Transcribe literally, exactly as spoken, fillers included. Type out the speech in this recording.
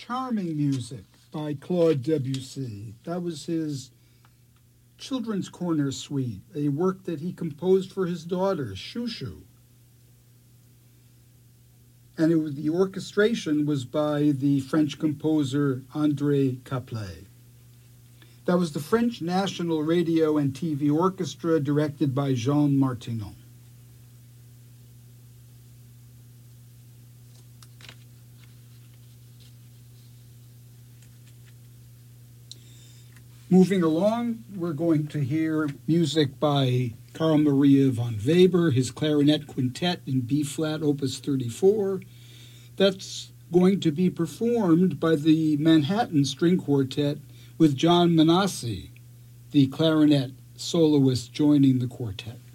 Charming Music by Claude Debussy. That was his Children's Corner Suite, a work that he composed for his daughter, Chouchou. And it was, the orchestration was by the French composer André Caplet. That was the French National Radio and T V Orchestra, directed by Jean Martinon. Moving along, we're going to hear music by Carl Maria von Weber, his clarinet quintet in B-flat, opus thirty-four. That's going to be performed by the Manhattan String Quartet with John Manassi, the clarinet soloist, joining the quartet.